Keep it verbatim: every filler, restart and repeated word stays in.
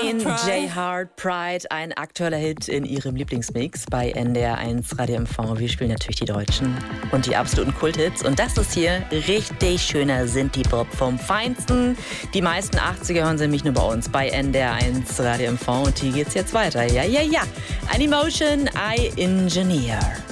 Queen, J Hart, Pride, ein aktueller Hit in ihrem Lieblingsmix bei N D R eins Radio M V. Wir spielen natürlich die Deutschen und die absoluten Kulthits. Und das ist hier richtig schöner Sinti-Pop vom Feinsten. Die meisten achtziger hören sie nämlich nur bei uns bei N D R eins Radio M V. Und hier geht's jetzt weiter. Ja, ja, ja. An Emotion, I Engineer.